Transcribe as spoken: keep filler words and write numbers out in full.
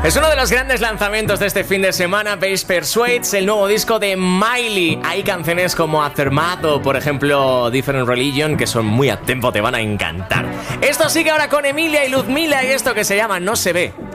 Es uno de los grandes lanzamientos de este fin de semana, Base Persuades, el nuevo disco de Miley. Hay canciones como Aftermath o, por ejemplo, Different Religion, que son muy a tempo, te van a encantar. Esto sigue ahora con Emilia y Ludmila y esto que se llama No se ve.